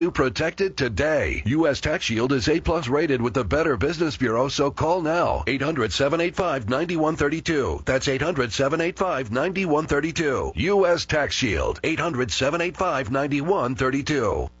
Protected today. U.S. Tax Shield is A+ rated with the Better Business Bureau, so call now. 800-785-9132. That's 800-785-9132. U.S. Tax Shield. 800-785-9132.